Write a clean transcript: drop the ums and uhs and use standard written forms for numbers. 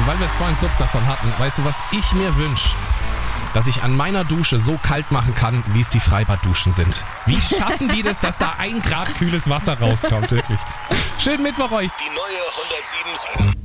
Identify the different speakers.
Speaker 1: Und weil wir es vorhin kurz davon hatten, weißt du, was ich mir wünsche? Dass ich an meiner Dusche so kalt machen kann, wie es die Freibadduschen sind. Wie schaffen die das, dass da 1 Grad kühles Wasser rauskommt, wirklich? Schönen Mittwoch euch.
Speaker 2: Die neue 107.7